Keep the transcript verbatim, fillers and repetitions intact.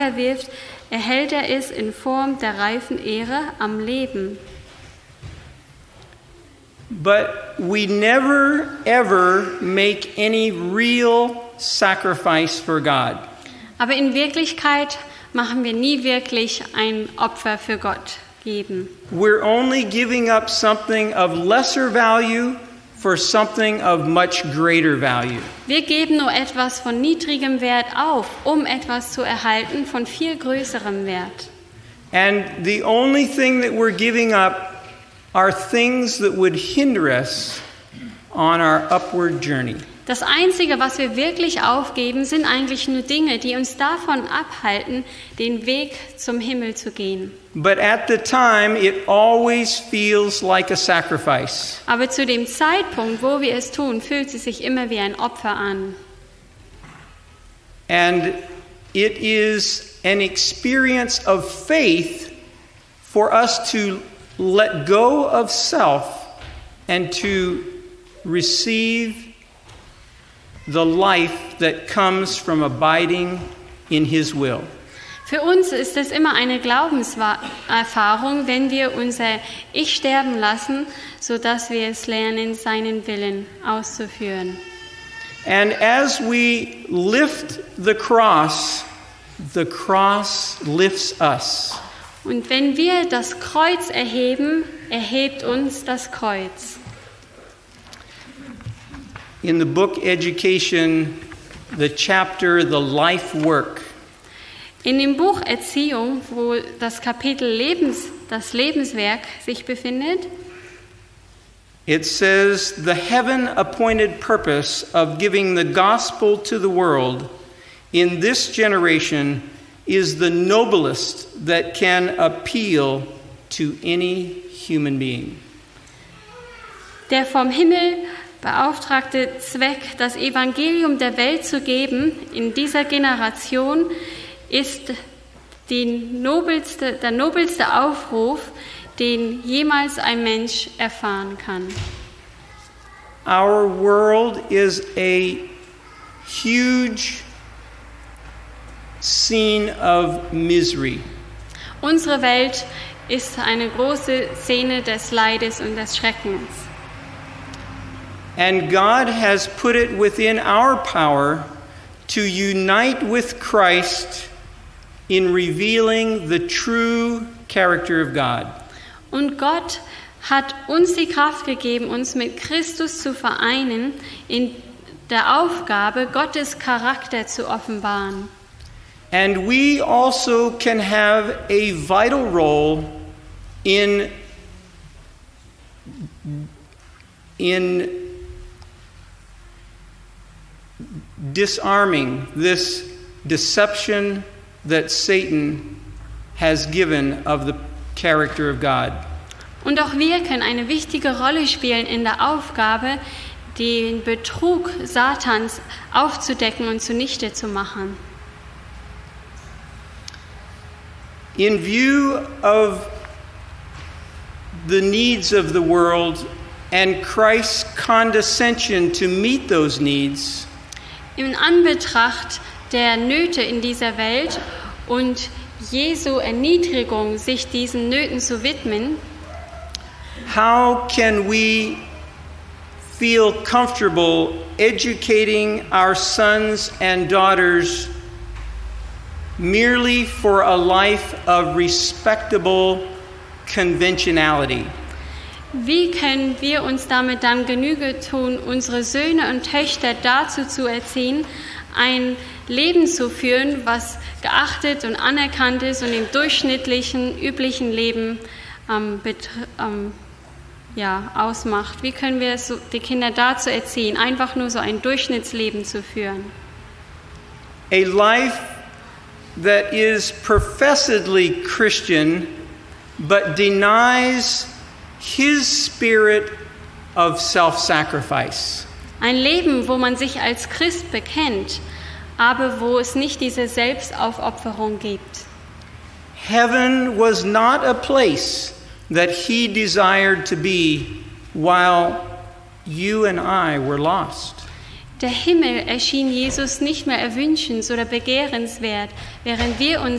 wirft, erhält er es in Form der reifen Ehre am Leben. But we never ever make any real sacrifice for God. Aber in Wirklichkeit machen wir nie wirklich ein Opfer für Gott geben. We're only giving up something of lesser value for something of much greater value. Wir geben nur etwas von niedrigem Wert auf, um etwas zu erhalten von viel größerem Wert. And the only thing that we're giving up are things that would hinder us on our upward journey. Das Einzige, was wir wirklich aufgeben, sind eigentlich nur Dinge, die uns davon abhalten, den Weg zum Himmel zu gehen. But at the time, it always feels like a sacrifice. Aber zu dem Zeitpunkt, wo wir es tun, fühlt es sich immer wie ein Opfer an. And it is an experience of faith for us to let go of self and to receive the life that comes from abiding in His will. Für uns ist es immer eine Glaubenserfahrung, wenn wir unser Ich sterben lassen, sodass wir es lernen, seinen Willen auszuführen. And as we lift the cross, the cross lifts us. Und wenn wir das Kreuz erheben, erhebt uns das Kreuz. In the book Education, the chapter, the life work, In dem Buch Erziehung, wo das Kapitel Lebens, das Lebenswerk sich befindet, it says, the heaven-appointed purpose of giving the gospel to the world in this generation is the noblest that can appeal to any human being. der vom Himmel beauftragte Zweck, das Evangelium der Welt zu geben, in dieser Generation, ist die nobelste, der nobelste Aufruf, den jemals ein Mensch erfahren kann. Our world is a huge scene of misery. Unsere Welt ist eine große Szene des Leides und des Schreckens. And God has put it within our power to unite with Christ in revealing the true character of God. Und Gott hat uns die Kraft gegeben, uns mit Christus zu vereinen, in der Aufgabe, Gottes Charakter zu offenbaren. And we also can have a vital role in, in disarming this deception that Satan has given of the character of God. Und auch wir können eine wichtige Rolle spielen in der Aufgabe, den Betrug Satans aufzudecken und zunichte zu machen. In view of the needs of the world and Christ's condescension to meet those needs, In Anbetracht der Nöte in dieser Welt und Jesu Erniedrigung, sich diesen Nöten zu widmen, how can we feel comfortable educating our sons and daughters merely for a life of respectable conventionality? wie können wir uns damit dann Genüge tun, unsere Söhne und Töchter dazu zu erziehen, ein Leben zu führen, was geachtet und anerkannt ist und im durchschnittlichen, üblichen Leben ähm, betr- ähm, ja, ausmacht? Wie können wir so die Kinder dazu erziehen, einfach nur so ein Durchschnittsleben zu führen? A life that is professedly Christian but denies His spirit of self-sacrifice. Ein Leben, wo man sich als Christ bekennt, aber wo es nicht diese Selbstaufopferung gibt. Heaven was not a place that He desired to be while you and I were lost. Der Himmel erschien Jesus nicht mehr erwünschens oder begehrenswert, während wir uns